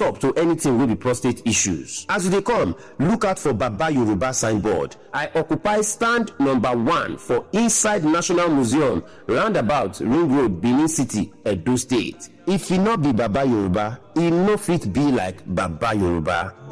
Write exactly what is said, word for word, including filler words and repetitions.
stop to anything wey be prostate issues. As you dey come, look out for Baba Yoruba signboard. I occupy stand number one for inside National Museum, roundabout Ring Road, Benin City, Edo State. If e no be Baba Yoruba, e no fit be like Baba Yoruba.